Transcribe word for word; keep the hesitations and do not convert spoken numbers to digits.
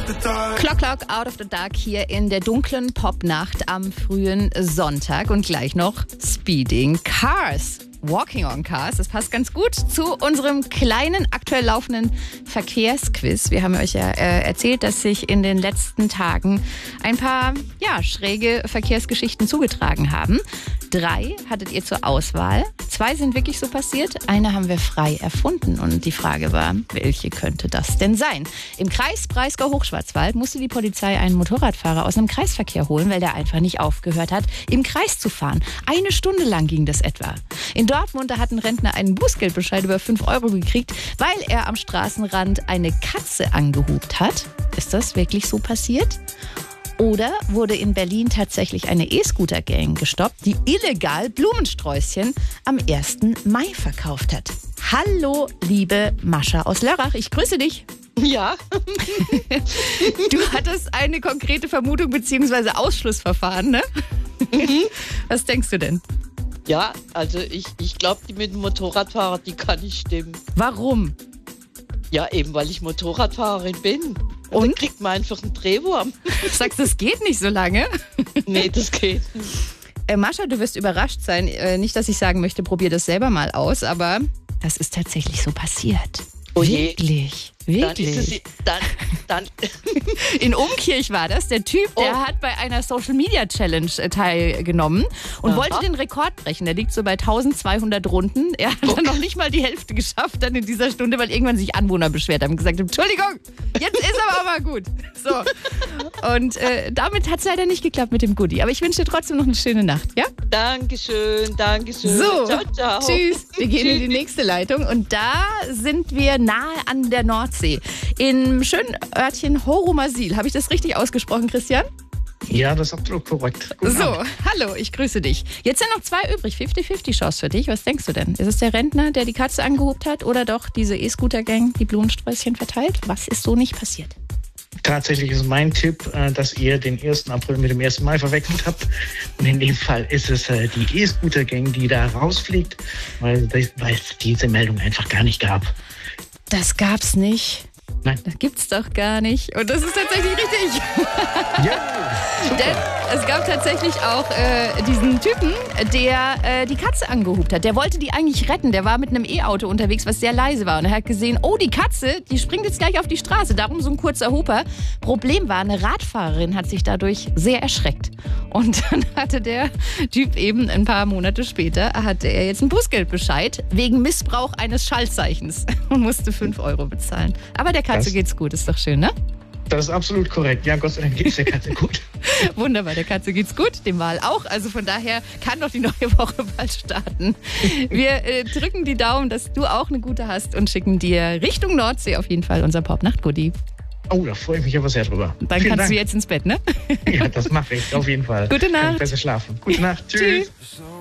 Clock Clock Out of the Dark hier in der dunklen Popnacht am frühen Sonntag und gleich noch Speeding Cars. Walking on Cars, das passt ganz gut zu unserem kleinen, aktuell laufenden Verkehrsquiz. Wir haben euch ja äh, erzählt, dass sich in den letzten Tagen ein paar ja, schräge Verkehrsgeschichten zugetragen haben. Drei hattet ihr zur Auswahl. Zwei sind wirklich so passiert. Eine haben wir frei erfunden. Und die Frage war, welche könnte das denn sein? Im Kreis Breisgau-Hochschwarzwald musste die Polizei einen Motorradfahrer aus einem Kreisverkehr holen, weil der einfach nicht aufgehört hat, im Kreis zu fahren. Eine Stunde lang ging das etwa. In Dortmund, da hat ein Rentner einen Bußgeldbescheid über fünf Euro gekriegt, weil er am Straßenrand eine Katze angehupt hat. Ist das wirklich so passiert? Oder wurde in Berlin tatsächlich eine E-Scooter-Gang gestoppt, die illegal Blumensträußchen am ersten Mai verkauft hat? Hallo, liebe Mascha aus Lörrach, ich grüße dich. Ja. Du hattest eine konkrete Vermutung bzw. Ausschlussverfahren, ne? Mhm. Was denkst du denn? Ja, also ich, ich glaube, die mit dem Motorradfahrer, die kann nicht stimmen. Warum? Ja, eben weil ich Motorradfahrerin bin. Und, Und? dann kriegt man einfach einen Drehwurm. Du sagst, das geht nicht so lange? Nee, das geht nicht. Äh, Mascha, du wirst überrascht sein. Äh, nicht, dass ich sagen möchte, probier das selber mal aus, aber das ist tatsächlich so passiert. Oh je. Wirklich, Dann wirklich. ist es, dann, dann. In Umkirch war das. Der Typ, der Oh. hat bei einer Social-Media-Challenge äh, teilgenommen und Aha. wollte den Rekord brechen. Der liegt so bei eintausendzweihundert Runden. Er hat dann noch nicht mal die Hälfte geschafft dann in dieser Stunde, weil irgendwann sich Anwohner beschwert haben und gesagt haben, Entschuldigung, jetzt ist aber mal gut. So. Und äh, damit hat es leider nicht geklappt mit dem Goodie. Aber ich wünsche dir trotzdem noch eine schöne Nacht, ja? Dankeschön, Dankeschön. So, ciao, ciao. Tschüss. Wir gehen in die nächste Leitung und da sind wir nahe an der Nordsee. Im schönen Örtchen Horomasil. Habe ich das richtig ausgesprochen, Christian? Ja, das ist absolut korrekt. Guten So, Abend. hallo, ich grüße dich. Jetzt sind noch zwei übrig, fünfzig fünfzig Chance für dich. Was denkst du denn? Ist es der Rentner, der die Katze angehupt hat oder doch diese E-Scooter-Gang, die Blumensträußchen verteilt? Was ist so nicht passiert? Tatsächlich ist mein Tipp, äh, dass ihr den ersten April mit dem ersten Mai verwechselt habt. Und in dem Fall ist es äh, die E-Scooter-Gang, die da rausfliegt, weil, weil es diese Meldung einfach gar nicht gab. Das gab's nicht. Nein. Das gibt's doch gar nicht. Und das ist tatsächlich richtig. Ja, super. Denn es gab tatsächlich auch äh, diesen Typen, der äh, die Katze angehupt hat. Der wollte die eigentlich retten. Der war mit einem E-Auto unterwegs, was sehr leise war. Und er hat gesehen, oh, die Katze, die springt jetzt gleich auf die Straße. Darum so ein kurzer Huper. Problem war, eine Radfahrerin hat sich dadurch sehr erschreckt. Und dann hatte der Typ eben ein paar Monate später, hatte er jetzt einen Bußgeldbescheid wegen Missbrauch eines Schaltzeichens und musste fünf Euro bezahlen. Aber der Katze Das- geht's gut, ist doch schön, ne? Das ist absolut korrekt. Ja, Gott sei Dank geht es der Katze gut. Wunderbar, der Katze geht's gut, dem Wal auch. Also von daher kann doch die neue Woche bald starten. Wir äh, drücken die Daumen, dass du auch eine gute hast und schicken dir Richtung Nordsee auf jeden Fall unser Pop-Nacht-Goodie. Oh, da freue ich mich aber sehr drüber. Dann Vielen kannst Dank. du jetzt ins Bett, ne? Ja, das mache ich auf jeden Fall. Gute Kann Nacht. ich besser schlafen. Gute Nacht. Tschüss. Tschüss.